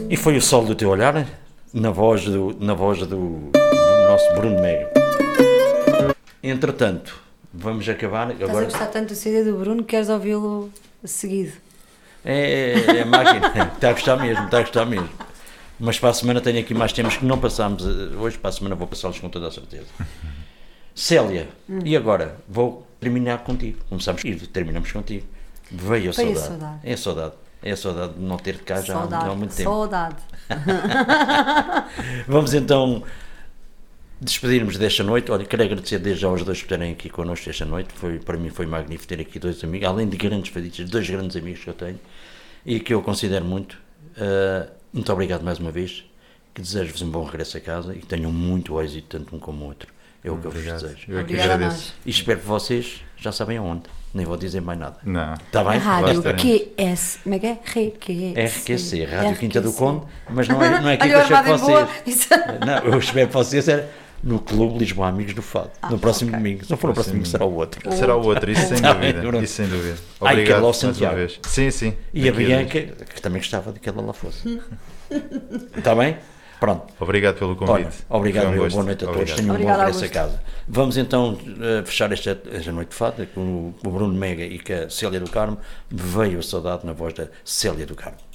E foi o sol do teu olhar, na voz do nosso Bruno Mega. Entretanto, vamos acabar. Estás a gostar tanto do CD do Bruno que queres ouvi-lo seguido. É a máquina, está a gostar mesmo. Mas para a semana tenho aqui mais temas que não passámos hoje, para a semana vou passá-los com toda a certeza. Célia, e agora vou terminar contigo. Começamos e terminamos contigo. Veio a saudade. É a saudade de não ter de cá já há muito tempo. Saudade. Vamos então despedirmos desta noite. Olha, quero agradecer desde já aos dois por estarem aqui connosco esta noite. Para mim foi magnífico ter aqui dois amigos, além de grandes fadiches, dois grandes amigos que eu tenho e que eu considero muito. Muito obrigado mais uma vez, que desejo-vos um bom regresso a casa e que tenham muito êxito, tanto um como o outro. É o que eu vos desejo. Eu aqui agradeço. E espero que vocês já sabem aonde. Nem vou dizer mais nada. Não. Está bem? A rádio QS, como é que é? RQC, Rádio Quinta do Conde, mas não é aqui que eu Olha, espero vocês. Não, eu espero que vocês no Clube Lisboa Amigos do Fado, no próximo domingo. Se não for no próximo domingo, será o outro. Será o outro, isso sem dúvida. Isso sem dúvida. Obrigado mais uma vez. Sim. E a Bianca, que também gostava de que ela lá fosse. Está bem? Pronto. Obrigado pelo convite. Obrigado, boa noite a todos. Tenham um bom regresso a casa. Vamos então fechar esta noite de fado com o Bruno Mega e com a Célia do Carmo. Veio a saudade na voz da Célia do Carmo.